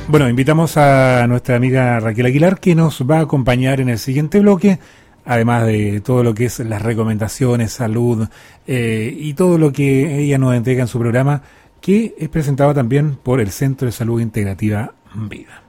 Bueno, invitamos a nuestra amiga Raquel Aguilar, que nos va a acompañar en el siguiente bloque, además de todo lo que es las recomendaciones, salud y todo lo que ella nos entrega en su programa, que es presentado también por el Centro de Salud Integrativa Vida.